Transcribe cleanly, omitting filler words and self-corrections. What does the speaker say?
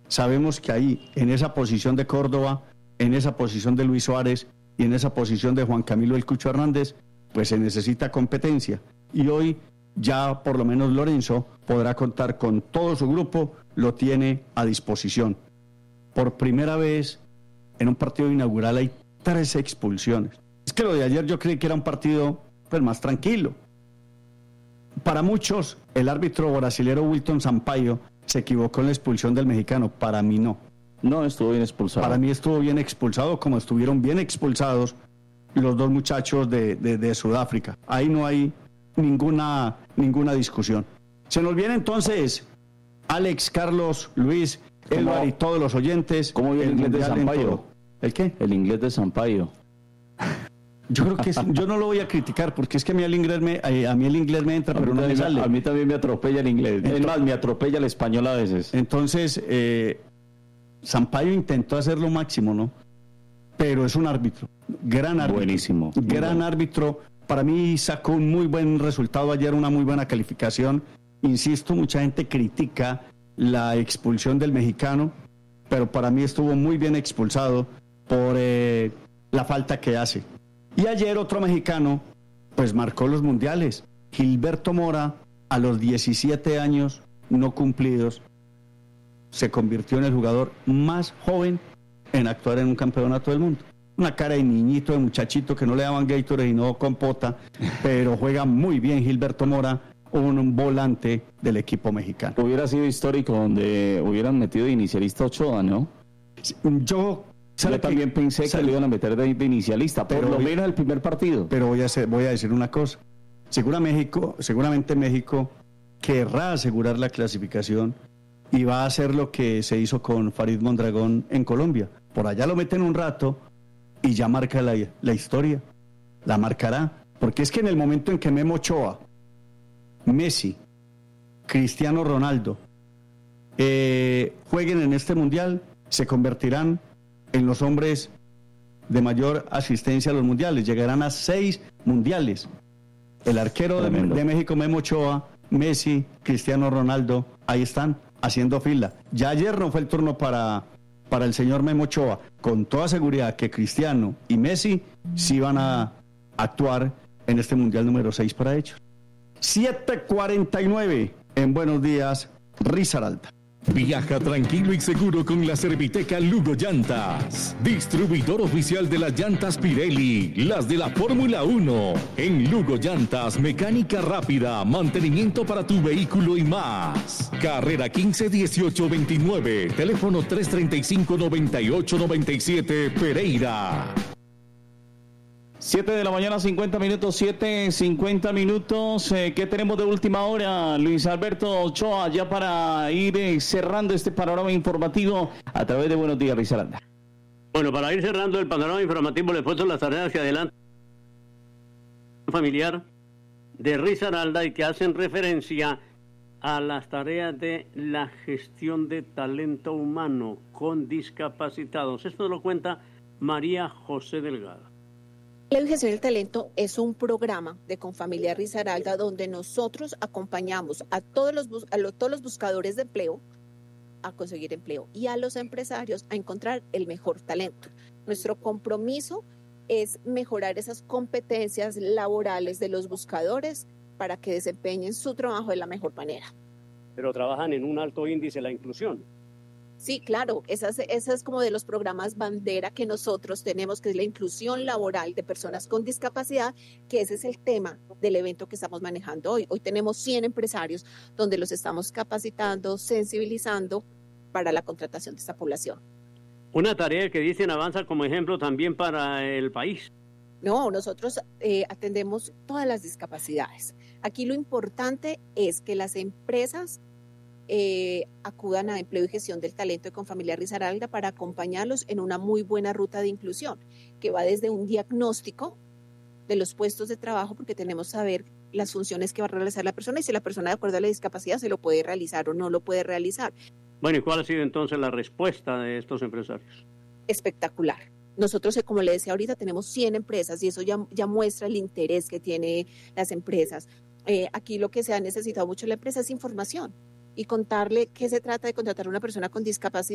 sabemos que ahí, en esa posición de Córdoba, en esa posición de Luis Suárez y en esa posición de Juan Camilo El Cucho Hernández, pues se necesita competencia. Y hoy ya por lo menos Lorenzo podrá contar con todo su grupo, lo tiene a disposición. Por primera vez en un partido inaugural hay 13 expulsiones. Es que lo de ayer yo creí que era un partido pues más tranquilo. Para muchos, el árbitro brasilero Wilton Sampaio se equivocó en la expulsión del mexicano. Para mí no. No, estuvo bien expulsado. Para mí estuvo bien expulsado, como estuvieron bien expulsados los dos muchachos de Sudáfrica. Ahí no hay ninguna discusión. Se nos viene entonces Alex, Carlos, Luis, Elvar y todos los oyentes. ¿Cómo viene el inglés de Sampaio? ¿El qué? El inglés de Sampaio. Yo creo que yo no lo voy a criticar porque es que a mí el inglés me entra, pero no me sale. A mí también me atropella el inglés. Es más, me atropella el español a veces. Entonces, Sampaio intentó hacer lo máximo, ¿no? Pero es un árbitro, gran árbitro. Buenísimo. Gran árbitro. Para mí sacó un muy buen resultado ayer, una muy buena calificación. Insisto, mucha gente critica la expulsión del mexicano, pero para mí estuvo muy bien expulsado por la falta que hace. Y ayer otro mexicano, pues marcó los mundiales. Gilberto Mora, a los 17 años no cumplidos, se convirtió en el jugador más joven en actuar en un campeonato del mundo. Una cara de niñito, de muchachito que no le daban Gatorade y no compota, pero juega muy bien Gilberto Mora, un volante del equipo mexicano. Hubiera sido histórico donde hubieran metido de inicialista Ochoa, ¿no? Yo también pensé que lo iban a meter de inicialista, por lo menos el primer partido. Pero voy a decir una cosa. Seguramente México querrá asegurar la clasificación y va a hacer lo que se hizo con Farid Mondragón en Colombia. Por allá lo meten un rato y ya marca la historia. La marcará. Porque es que en el momento en que Memo Ochoa, Messi, Cristiano Ronaldo jueguen en este mundial, se convertirán en los hombres de mayor asistencia a los mundiales. Llegarán a 6 mundiales. El arquero de México, Memo Ochoa, Messi, Cristiano Ronaldo, ahí están haciendo fila. Ya ayer no fue el turno para el señor Memo Ochoa. Con toda seguridad que Cristiano y Messi sí van a actuar en este mundial número 6 para ellos. 7:49 en Buenos Días, Risaralda. Viaja tranquilo y seguro con la Serviteca Lugo Llantas, distribuidor oficial de las llantas Pirelli, las de la Fórmula 1. En Lugo Llantas, mecánica rápida, mantenimiento para tu vehículo y más. Carrera 15 18 29, teléfono 335 98 97, Pereira. 7 de la mañana, 50 minutos, 7:50 minutos. ¿Qué tenemos de última hora, Luis Alberto Ochoa, ya para ir cerrando este panorama informativo a través de Buenos Días, Risaralda? Bueno, para ir cerrando el panorama informativo, le he puesto las tareas hacia adelante familiar de Risaralda y que hacen referencia a las tareas de la gestión de talento humano con discapacitados. Esto lo cuenta María José Delgado. La Gestión del Talento es un programa de Confamiliar Risaralda donde nosotros acompañamos a todos los buscadores de empleo a conseguir empleo y a los empresarios a encontrar el mejor talento. Nuestro compromiso es mejorar esas competencias laborales de los buscadores para que desempeñen su trabajo de la mejor manera. Pero trabajan en un alto índice la inclusión. Sí, claro, esa es como de los programas bandera que nosotros tenemos, que es la inclusión laboral de personas con discapacidad, que ese es el tema del evento que estamos manejando hoy. Hoy tenemos 100 empresarios donde los estamos capacitando, sensibilizando para la contratación de esta población. Una tarea que dicen avanza como ejemplo también para el país. No, nosotros atendemos todas las discapacidades. Aquí lo importante es que las empresas acudan a Empleo y Gestión del Talento de Confamiliar Risaralda para acompañarlos en una muy buena ruta de inclusión, que va desde un diagnóstico de los puestos de trabajo, porque tenemos que saber las funciones que va a realizar la persona y si la persona de acuerdo a la discapacidad se lo puede realizar o no lo puede realizar. Bueno, ¿y cuál ha sido entonces la respuesta de estos empresarios? Espectacular. Nosotros, como le decía ahorita, tenemos 100 empresas y eso ya muestra el interés que tienen las empresas. Aquí lo que se ha necesitado mucho en la empresa es información y contarle qué se trata de contratar a una persona con discapacidad.